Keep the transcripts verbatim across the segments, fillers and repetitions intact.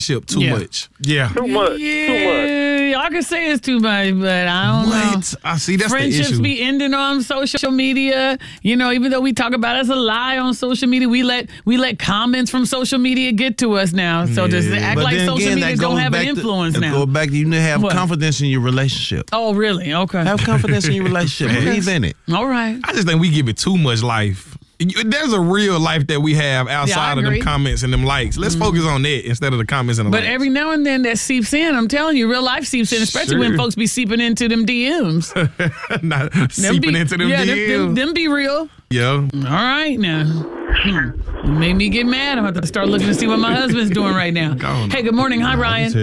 ship too Yeah. much. Yeah. Too much. Yeah, Too much. I can say it's too much, but I don't know. What? I see. That's the Friendships issue. be ending on social media. You know, even though we talk about it as a lie on social media, we let we let comments from social media get to us now. So does it act But like then social again, media that don't goes have an back to- influence that now? Go back. You need to have What? confidence in your relationship. Oh, really? Okay. Have confidence in your relationship. Believe in it. All right. I just think we give it too much life. There's a real life that we have outside of them agree. comments and them likes. Let's Mm-hmm. focus on that instead of the comments and the But likes. every now and then that seeps in. I'm telling you, real life seeps in, especially when Sure. folks be seeping into them D Ms. Not Them seeping be, into them yeah, D them, them, Ms. them be real. Yo. All right now. Hmm. You made me get mad. I'm going to have to start looking to see what my husband's doing right now. on. Hey, good morning. Hi, Ryan.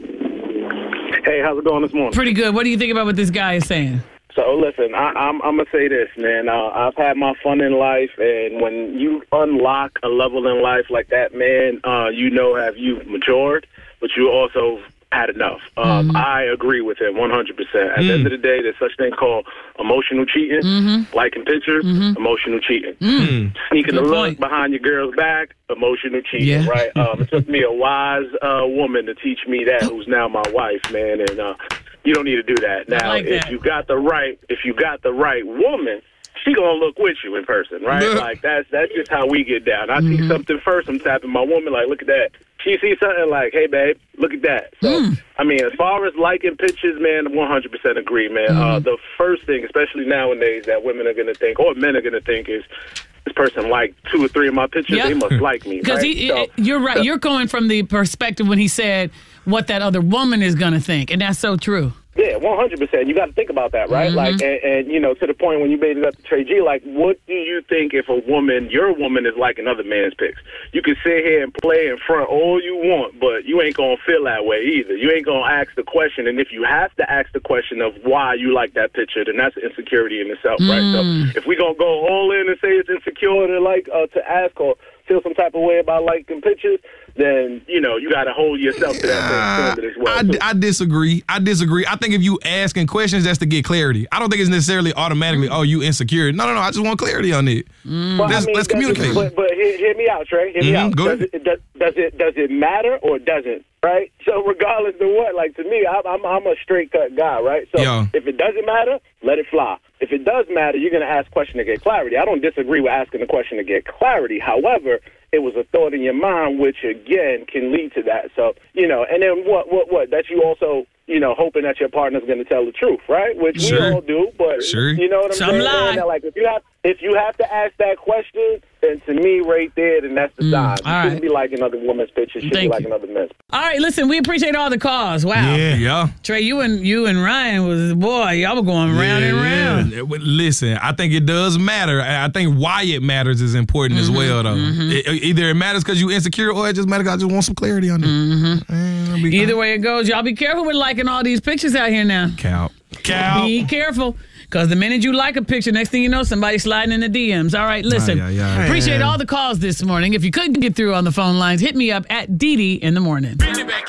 Hey, how's it going this morning? Pretty good. What do you think about what this guy is saying? So listen, I, I'm I'm gonna say this, man. Uh, I've had my fun in life, and when you unlock a level in life like that, man, uh, you know, have you matured, but you also had enough. Um, Mm-hmm. I agree with him one hundred percent. At the end of the day, there's such thing called emotional cheating, Mm-hmm. liking pictures, emotional cheating, sneaking Good a look point. behind your girl's back, emotional cheating, Yeah. right? Um, it took me a wise uh, woman to teach me that, who's now my wife, man, and. Uh, You don't need to do that. Now, like if that. you got the right, if you got the right woman, she gonna look with you in person, right? Yeah. Like that's that's just how we get down. I Mm-hmm. see something first, I'm tapping my woman like, look at that. She sees something like, hey babe, look at that. So Mm. I mean, as far as liking pictures, man, one hundred percent agree, man. Mm-hmm. Uh, the first thing, especially nowadays, that women are gonna think, or men are gonna think, is this person liked two or three of my pictures. Yeah. They must like me, Because right? he, So- you're right. You're going from the perspective when he said what that other woman is going to think. And that's so true. Yeah, one hundred percent. You got to think about that, right? Mm-hmm. Like, and, and, you know, to the point when you made it up to Trey G, like, what do you think if a woman, your woman, is like another man's pics? You can sit here and play in front all you want, but you ain't going to feel that way either. You ain't going to ask the question. And if you have to ask the question of why you like that picture, then that's insecurity in itself, right? So if we going to go all in and say it's insecure to, like, uh, to ask or feel some type of way about liking pictures, then, you know, you got to hold yourself to that same standard as well. I, too. I disagree. I disagree. I think if you asking questions, that's to get clarity. I don't think it's necessarily automatically, oh, you insecure. No, no, no. I just want clarity on it. Well, Let's- let's does it- communicate. But, but hear, hear me out, Trey. Hear me Mhm, out. go Does ahead. it, does, does it does it matter or doesn't? Right. So regardless of what, like to me, I'm I'm, I'm a straight cut guy, right? So Yeah. if it doesn't matter, let it fly. If it does matter, you're gonna ask question to get clarity. I don't disagree with asking the question to get clarity. However, it was a thought in your mind, which again can lead to that. So you know, and then what what what? That you also. You know, hoping that your partner's going to tell the truth, right? Which Sure. we all do, but Sure. you know what I'm Some saying? lie. man? That, like if you have if you have to ask that question, then to me, right there, then that's the sign. You all shouldn't right. be like another woman's picture. Should Thank be like you. another man's. All right, listen, we appreciate all the calls. Wow. Yeah. Yeah. Trey, you and you and Ryan was, boy, y'all were going round and round. Yeah. Well, listen, I think it does matter. I I think why it matters is important Mm-hmm, as well, though. It- either it matters because you insecure or it just matters because I just want some clarity on it. Mm-hmm. Either way it goes, y'all be careful with liking all these pictures out here now. Cow. Cow. Be careful. Because the minute you like a picture, next thing you know, somebody's sliding in the D Ms. All right, listen. Aye, aye, aye. Appreciate all the calls this morning. If you couldn't get through on the phone lines, hit me up at Dee Dee in the morning.